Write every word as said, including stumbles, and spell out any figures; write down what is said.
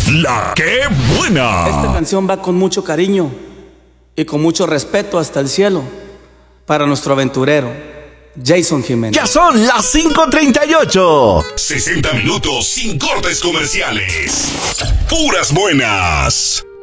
La que buena. Esta canción va con mucho cariño y con mucho respeto hasta el cielo para nuestro aventurero Jason Jiménez. Ya son las cinco treinta y ocho. sesenta minutos sin cortes comerciales. Puras buenas.